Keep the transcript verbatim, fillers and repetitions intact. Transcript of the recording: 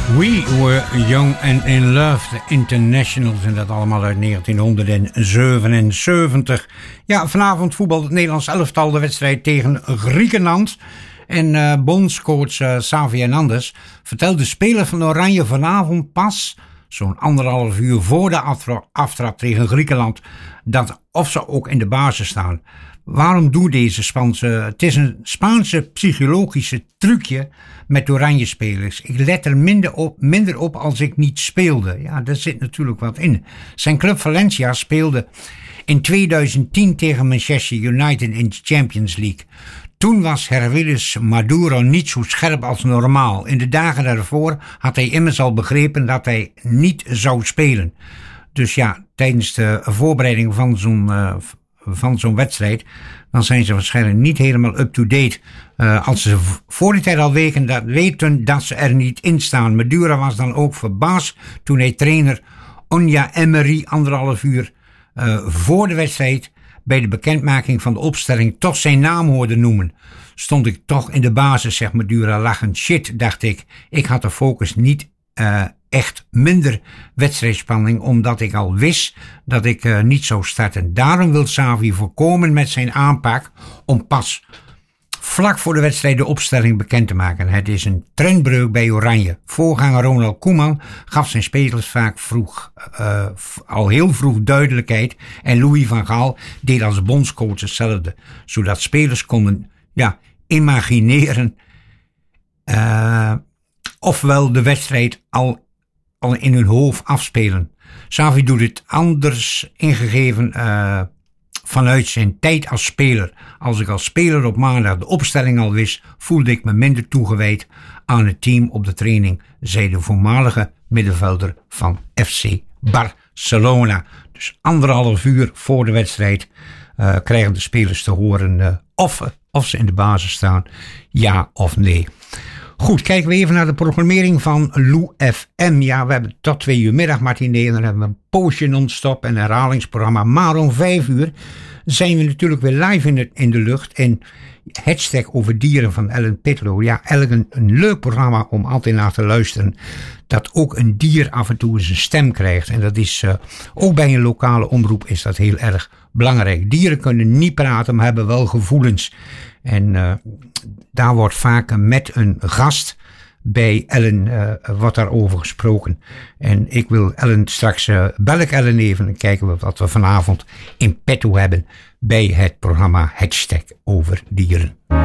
We Were Young and in Love, de Internationals, en dat allemaal uit negentienhonderdzevenenzeventig. Ja, vanavond voetbalt het Nederlands elftal de wedstrijd tegen Griekenland. En uh, bondscoach uh, Xavi Hernandez vertelt de speler van Oranje vanavond pas, zo'n anderhalf uur voor de aftra- aftrap tegen Griekenland, dat of ze ook in de basis staan. Waarom doet deze Spaanse... Het is een Spaanse psychologische trucje met oranje spelers. Ik let er minder op, minder op als ik niet speelde. Ja, daar zit natuurlijk wat in. Zijn club Valencia speelde in tweeduizend tien tegen Manchester United in de Champions League. Toen was Herwilis Maduro niet zo scherp als normaal. In de dagen daarvoor had hij immers al begrepen dat hij niet zou spelen. Dus ja, tijdens de voorbereiding van zo'n... Uh, van zo'n wedstrijd, dan zijn ze waarschijnlijk niet helemaal up-to-date. Uh, als ze voor die tijd al weken dat, weten dat ze er niet in staan. Maduro was dan ook verbaasd toen hij trainer Onja Emery anderhalf uur uh, voor de wedstrijd bij de bekendmaking van de opstelling toch zijn naam hoorde noemen. Stond ik toch in de basis, zegt Maduro lachend. Shit, dacht ik. Ik had de focus niet uh, echt minder wedstrijdspanning, omdat ik al wist dat ik uh, niet zou starten. Daarom wil Xavi voorkomen met zijn aanpak om pas vlak voor de wedstrijd de opstelling bekend te maken. Het is een trendbreuk bij Oranje. Voorganger Ronald Koeman gaf zijn spelers vaak vroeg, uh, al heel vroeg duidelijkheid, en Louis van Gaal deed als bondscoach hetzelfde, zodat spelers konden ja, imagineren uh, ofwel de wedstrijd al al in hun hoofd afspelen. Xavi doet het anders ingegeven uh, vanuit zijn tijd als speler. Als ik als speler op maandag de opstelling al wist, voelde ik me minder toegewijd aan het team op de training, zei de voormalige middenvelder van F C Barcelona. Dus anderhalf uur voor de wedstrijd uh, krijgen de spelers te horen uh, of, of ze in de basis staan, ja of nee. Goed, kijken we even naar de programmering van Lou F M. Ja, we hebben tot twee uur middag matinee en dan hebben we een poosje non-stop en een herhalingsprogramma. Maar om vijf uur zijn we natuurlijk weer live in de, in de lucht. En hashtag over dieren van Ellen Pitlow. Ja, Ellen, een leuk programma om altijd naar te luisteren. Dat ook een dier af en toe eens een stem krijgt. En dat is uh, ook bij een lokale omroep is dat heel erg belangrijk. Dieren kunnen niet praten, maar hebben wel gevoelens. En uh, daar wordt vaak met een gast bij Ellen uh, wordt daarover gesproken. En ik wil Ellen straks uh, bel ik Ellen even en kijken we wat we vanavond in petto hebben bij het programma Hashtag over dieren.